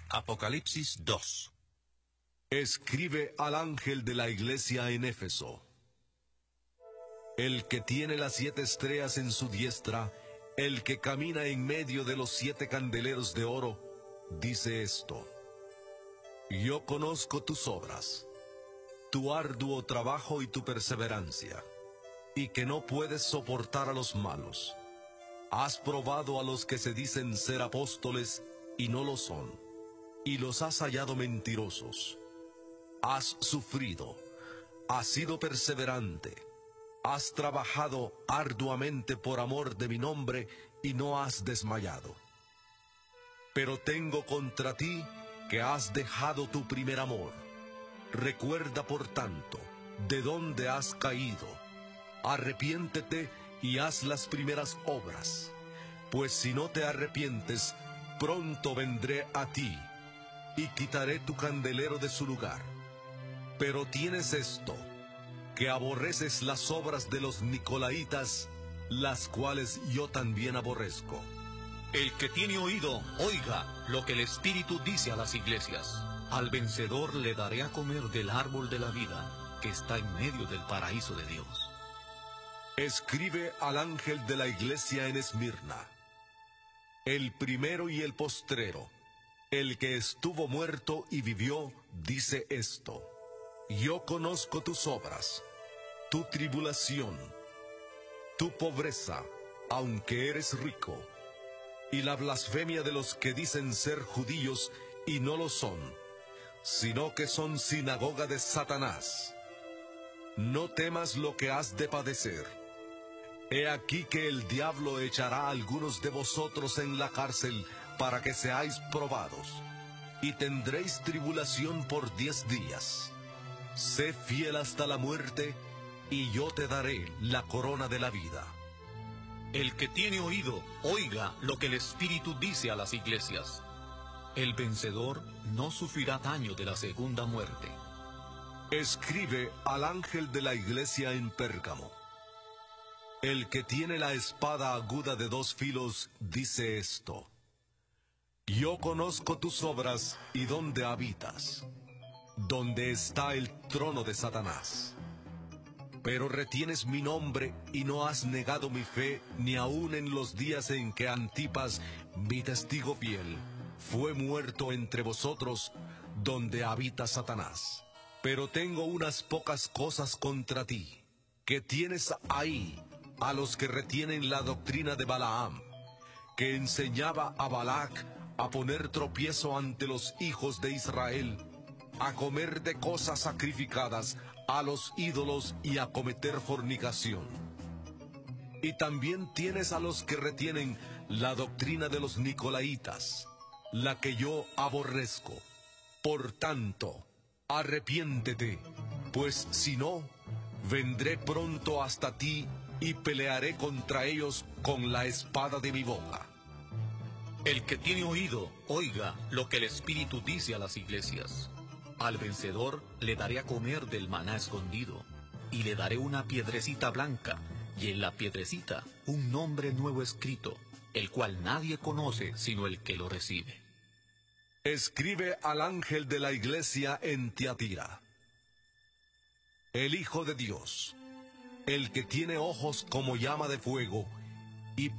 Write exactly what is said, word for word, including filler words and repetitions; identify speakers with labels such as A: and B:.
A: Apocalipsis dos.
B: Escribe al ángel de la iglesia en Éfeso: el que tiene las siete estrellas en su diestra, el que camina en medio de los siete candeleros de oro, dice esto: yo conozco tus obras, tu arduo trabajo y tu perseverancia, y que no puedes soportar a los malos. Has probado a los que se dicen ser apóstoles y no lo son, y los has hallado mentirosos. Has sufrido, has sido perseverante, has trabajado arduamente por amor de mi nombre y no has desmayado. Pero tengo contra ti que has dejado tu primer amor. Recuerda, por tanto, de dónde has caído. Arrepiéntete y haz las primeras obras, pues si no te arrepientes, pronto vendré a ti y quitaré tu candelero de su lugar. Pero tienes esto, que aborreces las obras de los Nicolaitas, las cuales yo también aborrezco.
C: El que tiene oído, oiga lo que el Espíritu dice a las iglesias. Al vencedor le daré a comer del árbol de la vida, que está en medio del paraíso de Dios.
B: Escribe al ángel de la iglesia en Esmirna: el primero y el postrero, el que estuvo muerto y vivió, dice esto: yo conozco tus obras, tu tribulación, tu pobreza, aunque eres rico, y la blasfemia de los que dicen ser judíos y no lo son, sino que son sinagoga de Satanás. No temas lo que has de padecer. He aquí que el diablo echará a algunos de vosotros en la cárcel para que seáis probados, y tendréis tribulación por diez días. Sé fiel hasta la muerte, y yo te daré la corona de la vida.
C: El que tiene oído, oiga lo que el Espíritu dice a las iglesias. El vencedor no sufrirá daño de la segunda muerte.
B: Escribe al ángel de la iglesia en Pérgamo: el que tiene la espada aguda de dos filos dice esto: yo conozco tus obras y dónde habitas, donde está el trono de Satanás. Pero retienes mi nombre y no has negado mi fe, ni aun en los días en que Antipas, mi testigo fiel, fue muerto entre vosotros, donde habita Satanás. Pero tengo unas pocas cosas contra ti, que tienes ahí a los que retienen la doctrina de Balaam, que enseñaba a Balac a poner tropiezo ante los hijos de Israel, a comer de cosas sacrificadas a los ídolos y a cometer fornicación. Y también tienes a los que retienen la doctrina de los Nicolaitas, la que yo aborrezco. Por tanto, arrepiéntete, pues si no, vendré pronto hasta ti y pelearé contra ellos con la espada de mi boca.
C: El que tiene oído, oiga lo que el Espíritu dice a las iglesias. Al vencedor le daré a comer del maná escondido, y le daré una piedrecita blanca, y en la piedrecita un nombre nuevo escrito, el cual nadie conoce sino el que lo recibe.
B: Escribe al ángel de la iglesia en Tiatira: el Hijo de Dios, el que tiene ojos como llama de fuego